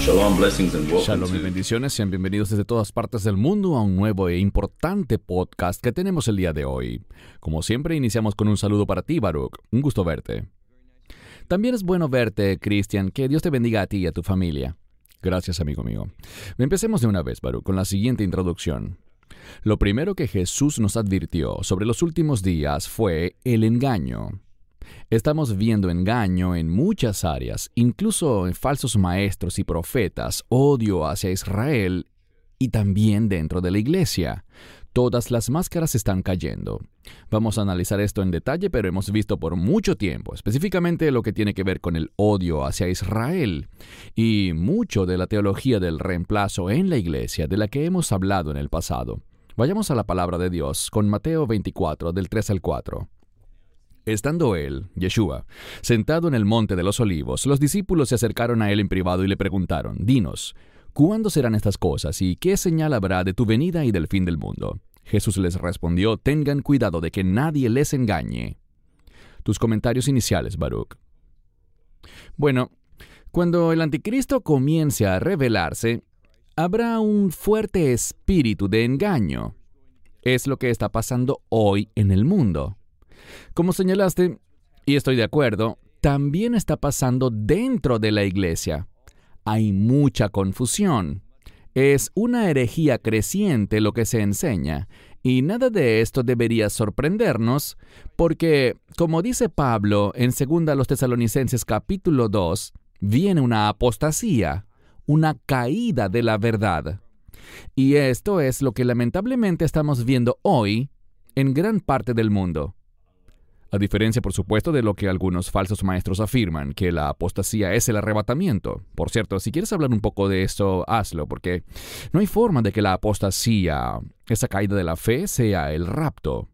Shalom, blessings and welcome Shalom y bendiciones, sean bienvenidos desde todas partes del mundo a un nuevo e importante podcast que tenemos el día de hoy. Como siempre, iniciamos con un saludo para ti, Baruch. Un gusto verte. También es bueno verte, Cristian. Que Dios te bendiga a ti y a tu familia. Gracias, amigo mío. Empecemos de una vez, Baruch, con la siguiente introducción. Lo primero que Jesús nos advirtió sobre los últimos días fue el engaño. Estamos viendo engaño en muchas áreas, incluso en falsos maestros y profetas, odio hacia Israel y también dentro de la iglesia. Todas las máscaras están cayendo. Vamos a analizar esto en detalle, pero hemos visto por mucho tiempo, específicamente lo que tiene que ver con el odio hacia Israel y mucho de la teología del reemplazo en la iglesia de la que hemos hablado en el pasado. Vayamos a la palabra de Dios con Mateo 24, del 3 al 4. Estando él, Yeshua, sentado en el monte de los olivos, los discípulos se acercaron a él en privado y le preguntaron, «Dinos, ¿cuándo serán estas cosas y qué señal habrá de tu venida y del fin del mundo?» Jesús les respondió, «Tengan cuidado de que nadie les engañe». Tus comentarios iniciales, Baruch. Bueno, cuando el anticristo comience a revelarse, habrá un fuerte espíritu de engaño. Es lo que está pasando hoy en el mundo. Como señalaste, y estoy de acuerdo, también está pasando dentro de la iglesia. Hay mucha confusión. Es una herejía creciente lo que se enseña, y nada de esto debería sorprendernos, porque, como dice Pablo en 2 Tesalonicenses capítulo 2, viene una apostasía, una caída de la verdad. Y esto es lo que lamentablemente estamos viendo hoy en gran parte del mundo. A diferencia, por supuesto, de lo que algunos falsos maestros afirman, que la apostasía es el arrebatamiento. Por cierto, si quieres hablar un poco de eso, hazlo, porque no hay forma de que la apostasía, esa caída de la fe, sea el rapto.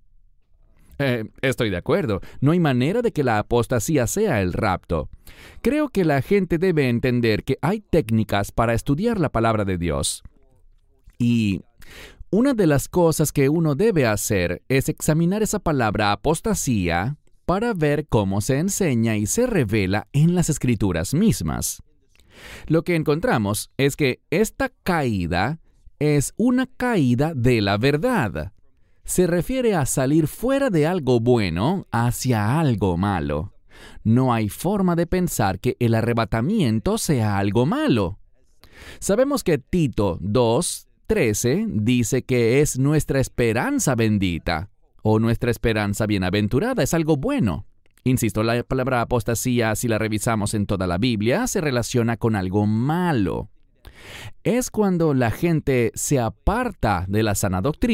Estoy de acuerdo. No hay manera de que la apostasía sea el rapto. Creo que la gente debe entender que hay técnicas para estudiar la palabra de Dios. Y una de las cosas que uno debe hacer es examinar esa palabra apostasía para ver cómo se enseña y se revela en las Escrituras mismas. Lo que encontramos es que esta caída es una caída de la verdad. Se refiere a salir fuera de algo bueno hacia algo malo. No hay forma de pensar que el arrebatamiento sea algo malo. Sabemos que Tito 2:13 dice que es nuestra esperanza bendita, o nuestra esperanza bienaventurada, es algo bueno. Insisto, la palabra apostasía, si la revisamos en toda la Biblia, se relaciona con algo malo. Es cuando la gente se aparta de la sana doctrina